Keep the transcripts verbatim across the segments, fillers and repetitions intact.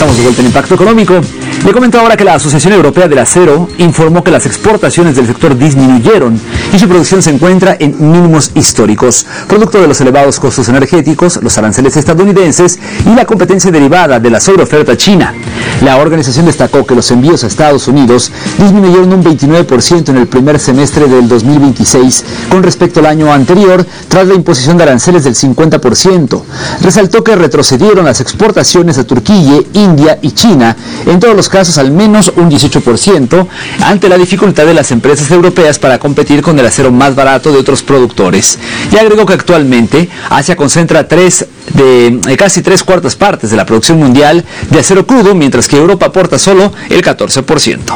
Estamos de vuelta en Impacto Económico. Le comento ahora que la Asociación Europea del Acero informó que las exportaciones del sector disminuyeron y su producción se encuentra en mínimos históricos, producto de los elevados costos energéticos, los aranceles estadounidenses y la competencia derivada de la sobreoferta china. La organización destacó que los envíos a Estados Unidos disminuyeron un veintinueve por ciento en el primer semestre del dos mil veintiséis con respecto al año anterior, tras la imposición de aranceles del cincuenta por ciento. Resaltó que retrocedieron las exportaciones a Turquía, India y China, en todos los casos al menos un dieciocho por ciento, ante la dificultad de las empresas europeas para competir con el acero más barato de otros productores. Y agregó que actualmente Asia concentra tres de eh, casi tres cuartas partes de la producción mundial de acero crudo, mientras que Europa aporta solo el catorce por ciento.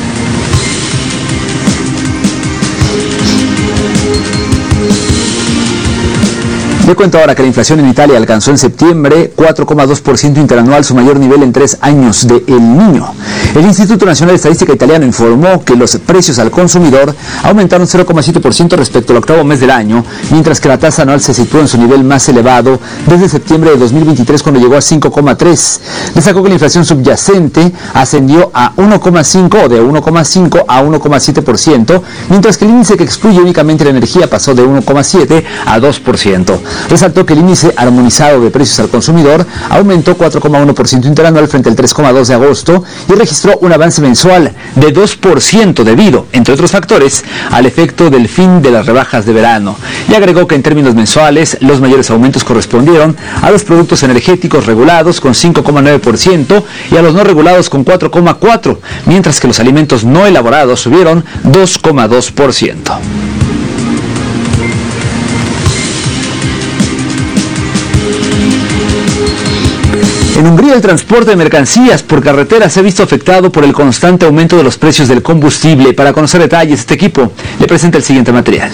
Le cuento ahora que la inflación en Italia alcanzó en septiembre cuatro coma dos por ciento interanual, su mayor nivel en tres años de El Niño. El Instituto Nacional de Estadística Italiano informó que los precios al consumidor aumentaron cero coma siete por ciento respecto al octavo mes del año, mientras que la tasa anual se situó en su nivel más elevado desde septiembre de dos mil veintitrés, cuando llegó a cinco coma tres. Destacó que la inflación subyacente ascendió a uno coma cinco o de uno coma cinco a uno coma siete por ciento, mientras que el índice que excluye únicamente la energía pasó de uno coma siete a dos por ciento. Resaltó que el índice armonizado de precios al consumidor aumentó cuatro coma uno por ciento interanual frente al tres coma dos por ciento de agosto y registró un avance mensual de dos por ciento debido, entre otros factores, al efecto del fin de las rebajas de verano. Y agregó que en términos mensuales los mayores aumentos correspondieron a los productos energéticos regulados con cinco coma nueve por ciento y a los no regulados con cuatro coma cuatro por ciento, mientras que los alimentos no elaborados subieron dos coma dos por ciento. En Hungría, el transporte de mercancías por carretera se ha visto afectado por el constante aumento de los precios del combustible. Para conocer detalles, este equipo le presenta el siguiente material.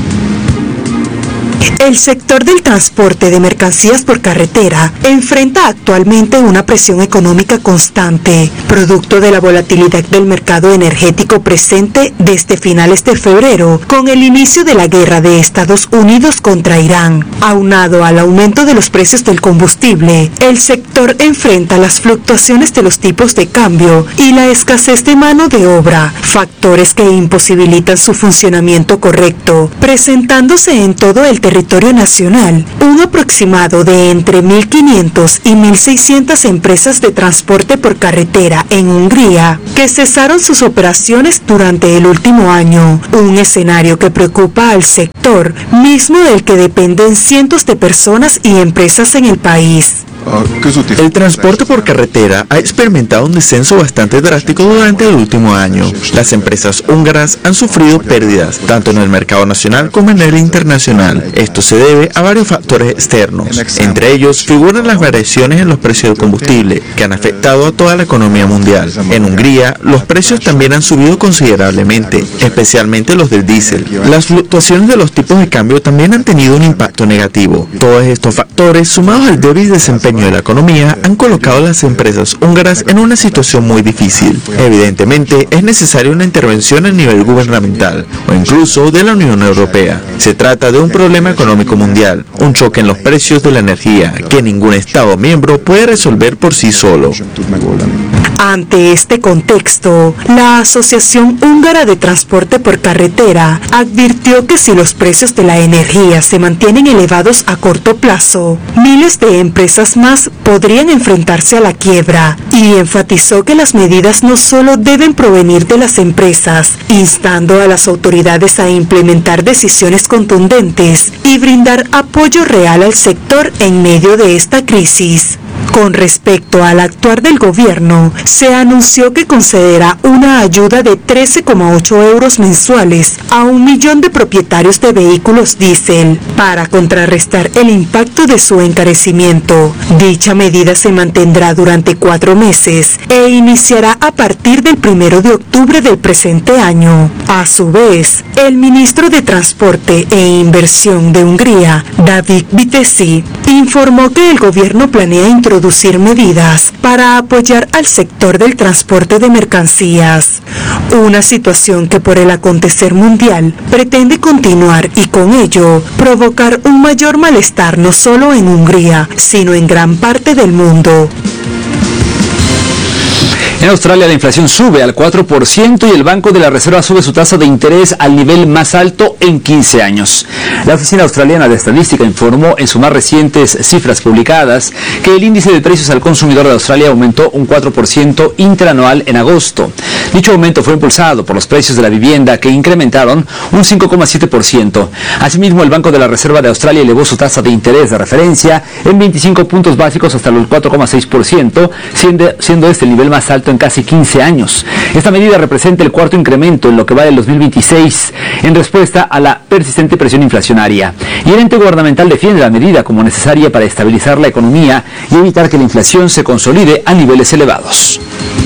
El sector del transporte de mercancías por carretera enfrenta actualmente una presión económica constante, producto de la volatilidad del mercado energético presente desde finales de febrero, con el inicio de la guerra de Estados Unidos contra Irán. Aunado al aumento de los precios del combustible, el sector enfrenta las fluctuaciones de los tipos de cambio y la escasez de mano de obra, factores que imposibilitan su funcionamiento correcto, presentándose en todo el territorio nacional un aproximado de entre mil quinientas y mil seiscientas empresas de transporte por carretera en Hungría que cesaron sus operaciones durante el último año, un escenario que preocupa al sector, mismo del que dependen cientos de personas y empresas en el país. El transporte por carretera ha experimentado un descenso bastante drástico durante el último año. Las empresas húngaras han sufrido pérdidas, tanto en el mercado nacional como en el internacional. Esto se debe a varios factores externos. Entre ellos figuran las variaciones en los precios del combustible, que han afectado a toda la economía mundial. En Hungría, los precios también han subido considerablemente, especialmente los del diésel. Las fluctuaciones de los tipos de cambio también han tenido un impacto negativo. Todos estos factores, sumados al débil desempeño de la economía, han colocado a las empresas húngaras en una situación muy difícil. Evidentemente, es necesaria una intervención a nivel gubernamental o incluso de la Unión Europea. Se trata de un problema económico mundial, un choque en los precios de la energía que ningún Estado miembro puede resolver por sí solo. Ante este contexto, la Asociación Húngara de Transporte por Carretera advirtió que si los precios de la energía se mantienen elevados a corto plazo, miles de empresas más podrían enfrentarse a la quiebra, y enfatizó que las medidas no solo deben provenir de las empresas, instando a las autoridades a implementar decisiones contundentes y brindar apoyo real al sector en medio de esta crisis. Con respecto al actuar del gobierno, se anunció que concederá una ayuda de trece coma ocho euros mensuales a un millón de propietarios de vehículos diésel para contrarrestar el impacto de su encarecimiento. Dicha medida se mantendrá durante cuatro meses e iniciará a partir del primero de octubre del presente año. A su vez, el ministro de Transporte e Inversión de Hungría, David Vitesi, informó que el gobierno planea introducir medidas para apoyar al sector del transporte de mercancías, una situación que por el acontecer mundial pretende continuar y con ello provocar un mayor malestar no solo en Hungría, sino en gran parte del mundo. En Australia la inflación sube al cuatro por ciento y el Banco de la Reserva sube su tasa de interés al nivel más alto en quince años. La Oficina Australiana de Estadística informó en sus más recientes cifras publicadas que el índice de precios al consumidor de Australia aumentó un cuatro por ciento interanual en agosto. Dicho aumento fue impulsado por los precios de la vivienda, que incrementaron un cinco coma siete por ciento. Asimismo, el Banco de la Reserva de Australia elevó su tasa de interés de referencia en veinticinco puntos básicos hasta el cuatro coma seis por ciento, siendo, siendo este el nivel más alto en casi quince años. Esta medida representa el cuarto incremento en lo que va del dos mil veintiséis, en respuesta a la persistente presión inflacionaria. Y el ente gubernamental defiende la medida como necesaria para estabilizar la economía y evitar que la inflación se consolide a niveles elevados.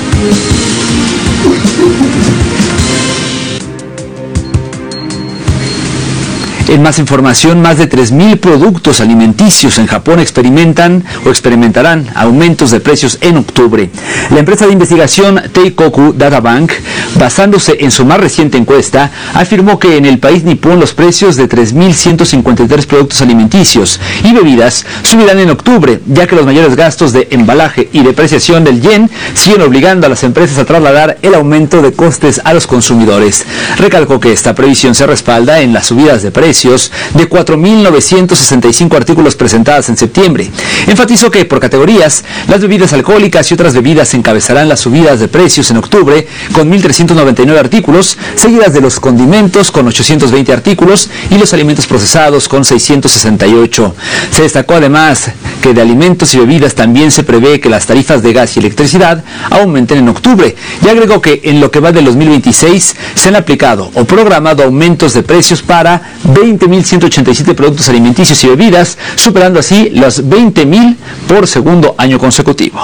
En más información, más de tres mil productos alimenticios en Japón experimentan o experimentarán aumentos de precios en octubre. La empresa de investigación Teikoku Databank, basándose en su más reciente encuesta, afirmó que en el país nipón los precios de tres mil ciento cincuenta y tres productos alimenticios y bebidas subirán en octubre, ya que los mayores gastos de embalaje y depreciación del yen siguen obligando a las empresas a trasladar el aumento de costes a los consumidores. Recalcó que esta previsión se respalda en las subidas de precios de cuatro mil novecientos sesenta y cinco artículos presentadas en septiembre. Enfatizó que, por categorías, las bebidas alcohólicas y otras bebidas encabezarán las subidas de precios en octubre con mil trescientos noventa y nueve artículos, seguidas de los condimentos con ochocientos veinte artículos y los alimentos procesados con seiscientos sesenta y ocho. Se destacó además que de alimentos y bebidas también se prevé que las tarifas de gas y electricidad aumenten en octubre, y agregó que en lo que va del dos mil veintiséis se han aplicado o programado aumentos de precios para veinte mil ciento ochenta y siete productos alimenticios y bebidas, superando así los veinte mil por segundo año consecutivo.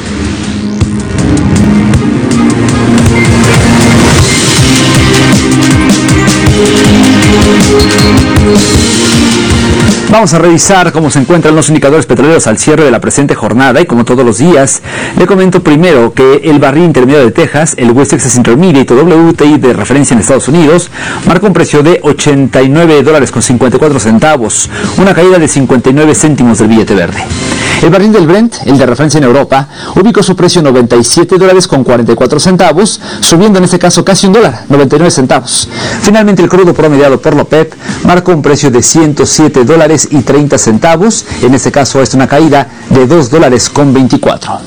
Vamos a revisar cómo se encuentran los indicadores petroleros al cierre de la presente jornada, y como todos los días, le comento primero que el barril intermedio de Texas, el West Texas Intermediate o W T I de referencia en Estados Unidos, marcó un precio de ochenta y nueve dólares con cincuenta y cuatro centavos, una caída de cincuenta y nueve céntimos del billete verde. El barril del Brent, el de referencia en Europa, ubicó su precio en noventa y siete dólares con cuarenta y cuatro centavos, subiendo en este caso casi un dólar, noventa y nueve centavos. Finalmente, el crudo promediado por la OPEP marcó un precio de ciento siete dólares y treinta centavos, en este caso es una caída de dos dólares con veinticuatro.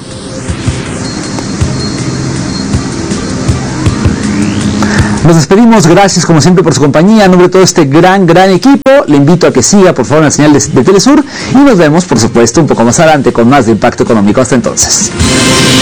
Nos despedimos, gracias como siempre por su compañía. En nombre de todo este gran, gran equipo, le invito a que siga por favor la señal de, de Telesur, y nos vemos por supuesto un poco más adelante con más de Impacto Económico. Hasta entonces.